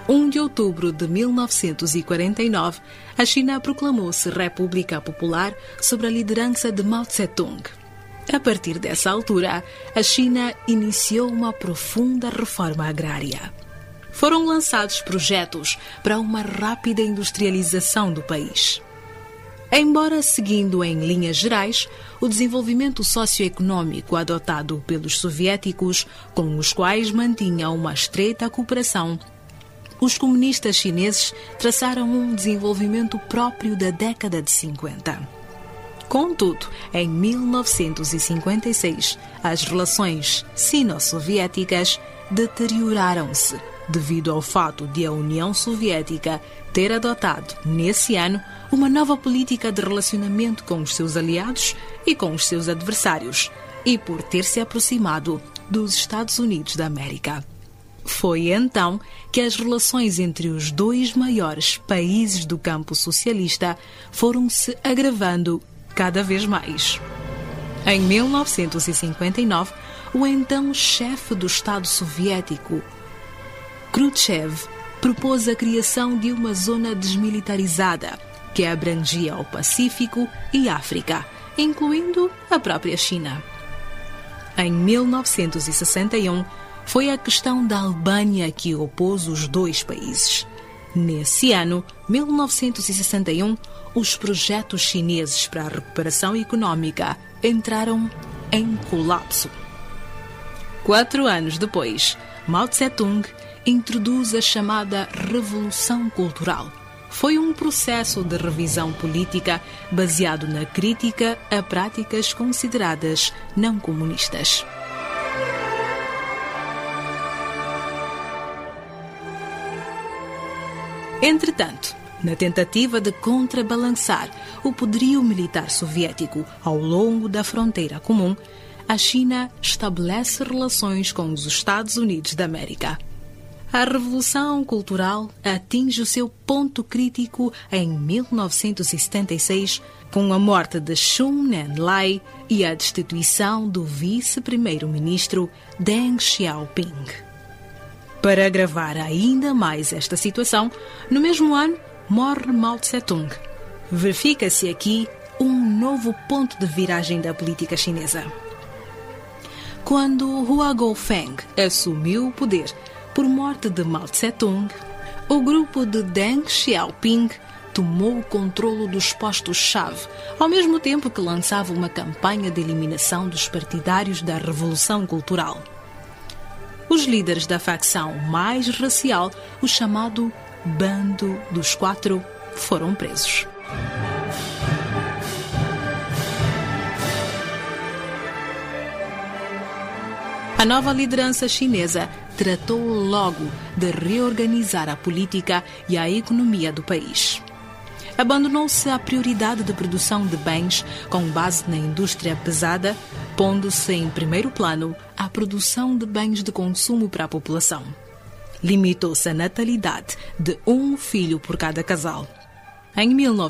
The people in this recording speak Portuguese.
1 de outubro de 1949, a China proclamou-se República Popular sob a liderança de Mao Tse-tung. A partir dessa altura, a China iniciou uma profunda reforma agrária. Foram lançados projetos para uma rápida industrialização do país. Embora seguindo em linhas gerais o desenvolvimento socioeconômico adotado pelos soviéticos, com os quais mantinham uma estreita cooperação, os comunistas chineses traçaram um desenvolvimento próprio da década de 50. Contudo, em 1956, as relações sino-soviéticas deterioraram-se devido ao fato de a União Soviética ter adotado, nesse ano, uma nova política de relacionamento com os seus aliados e com os seus adversários, e por ter se aproximado dos Estados Unidos da América. Foi então que as relações entre os dois maiores países do campo socialista foram se agravando cada vez mais. Em 1959, o então chefe do Estado soviético, Khrushchev, propôs a criação de uma zona desmilitarizada que abrangia o Pacífico e África, incluindo a própria China. Em 1961, foi a questão da Albânia que opôs os dois países. Nesse ano, 1961, os projetos chineses para a recuperação econômica entraram em colapso. 4 anos depois, Mao Tse-tung introduz a chamada Revolução Cultural. Foi um processo de revisão política baseado na crítica a práticas consideradas não comunistas. Entretanto, na tentativa de contrabalançar o poderio militar soviético ao longo da fronteira comum, a China estabelece relações com os Estados Unidos da América. A Revolução Cultural atinge o seu ponto crítico em 1976, com a morte de Chun Enlai e a destituição do vice-primeiro-ministro Deng Xiaoping. Para agravar ainda mais esta situação, no mesmo ano morre Mao Tse-tung. Verifica-se aqui um novo ponto de viragem da política chinesa. Quando Hua Guofeng assumiu o poder por morte de Mao Tse-tung, o grupo de Deng Xiaoping tomou o controlo dos postos-chave, ao mesmo tempo que lançava uma campanha de eliminação dos partidários da Revolução Cultural. Os líderes da facção mais racial, o chamado Bando dos Quatro, foram presos. A nova liderança chinesa tratou logo de reorganizar a política e a economia do país. Abandonou-se a prioridade de produção de bens com base na indústria pesada, pondo-se em primeiro plano a produção de bens de consumo para a população. Limitou-se a natalidade de 1 filho por cada casal. Em